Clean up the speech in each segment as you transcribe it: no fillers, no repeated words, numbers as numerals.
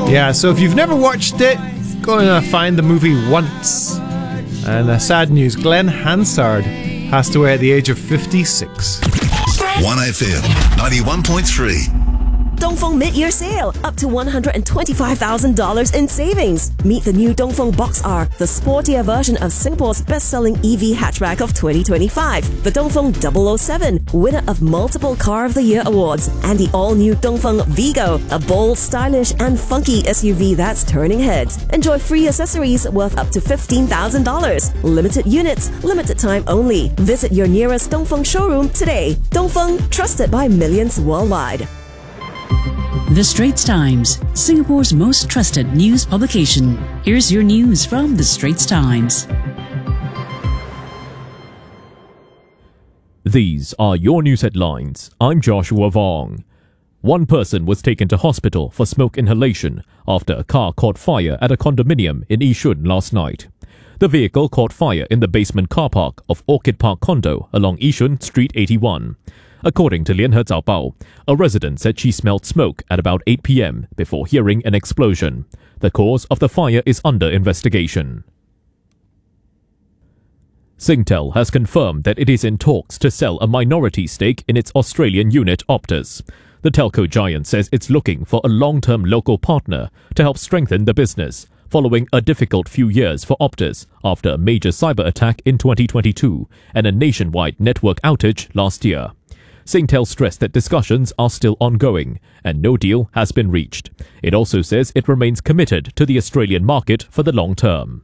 Yeah, so if you've never watched it, go and find the movie once. And sad news, Glenn Hansard passed away at the age of 56. 1FM 91.3. Dongfeng Mid-Year Sale, up to $125,000 in savings. Meet the new Dongfeng Box R, the sportier version of Singapore's best-selling EV hatchback of 2025. The Dongfeng 007, winner of multiple Car of the Year awards. And the all-new Dongfeng Vigo, a bold, stylish and funky SUV that's turning heads. Enjoy free accessories worth up to $15,000. Limited units, limited time only. Visit your nearest Dongfeng showroom today. Dongfeng, trusted by millions worldwide. The Straits Times, Singapore's most trusted news publication. Here's your news from The Straits Times. These are your news headlines. I'm Joshua Vong. One person was taken to hospital for smoke inhalation after a car caught fire at a condominium in Yishun last night. The vehicle caught fire in the basement car park of Orchid Park Condo along Yishun Street 81. According to Lianhe Zaobao, a resident said she smelled smoke at about 8 p.m. before hearing an explosion. The cause of the fire is under investigation. Singtel has confirmed that it is in talks to sell a minority stake in its Australian unit Optus. The telco giant says it's looking for a long-term local partner to help strengthen the business, following a difficult few years for Optus after a major cyber attack in 2022 and a nationwide network outage last year. Singtel stressed that discussions are still ongoing and no deal has been reached. It also says it remains committed to the Australian market for the long term.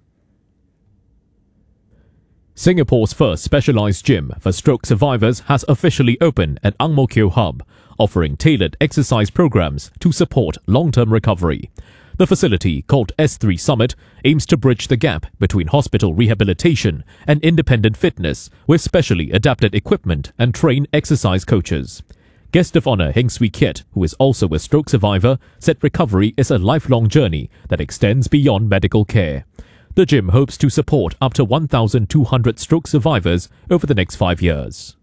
Singapore's first specialised gym for stroke survivors has officially opened at Ang Mo Kio Hub, offering tailored exercise programs to support long-term recovery. The facility, called S3 Summit, aims to bridge the gap between hospital rehabilitation and independent fitness with specially adapted equipment and trained exercise coaches. Guest of honour Heng Swee Kiat, who is also a stroke survivor, said recovery is a lifelong journey that extends beyond medical care. The gym hopes to support up to 1,200 stroke survivors over the next 5 years.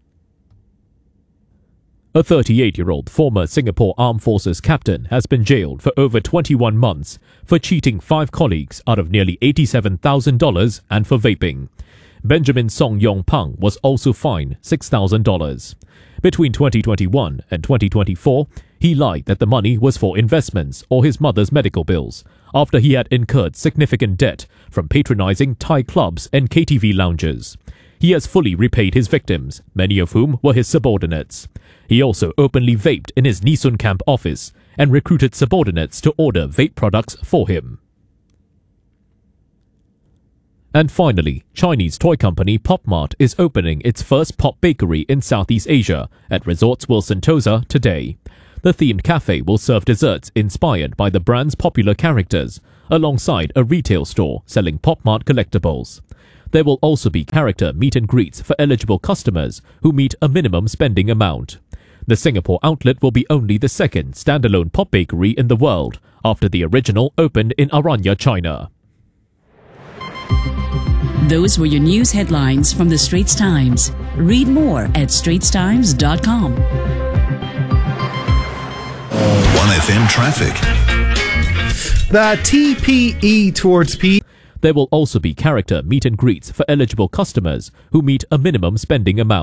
A 38-year-old former Singapore Armed Forces captain has been jailed for over 21 months for cheating 5 colleagues out of nearly $87,000 and for vaping. Benjamin Song Yong Pang was also fined $6,000. Between 2021 and 2024, he lied that the money was for investments or his mother's medical bills after he had incurred significant debt from patronizing Thai clubs and KTV lounges. He has fully repaid his victims, many of whom were his subordinates. He also openly vaped in his Nee Soon Camp office and recruited subordinates to order vape products for him. And finally, Chinese toy company Pop Mart is opening its first pop bakery in Southeast Asia at Resorts World Sentosa today. The themed cafe will serve desserts inspired by the brand's popular characters, alongside a retail store selling Pop Mart collectibles. There will also be character meet and greets for eligible customers who meet a minimum spending amount. The Singapore outlet will be only the second standalone pop bakery in the world, after the original opened in Aranya, China. Those were your news headlines from The Straits Times. Read more at straitstimes.com. 1FM traffic. The TPE towards P. There will also be character meet and greets for eligible customers who meet a minimum spending amount.